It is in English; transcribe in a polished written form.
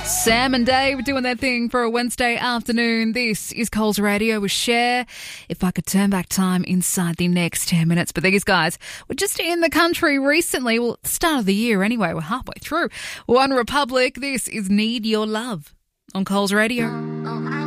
Sam and Dave doing their thing for a Wednesday afternoon. This is Coles Radio with Cher. If I could turn back time inside the next 10 minutes. But these guys were just in the country recently. Well, at the start of the year anyway. We're halfway through. One Republic. This is Need Your Love on Coles Radio.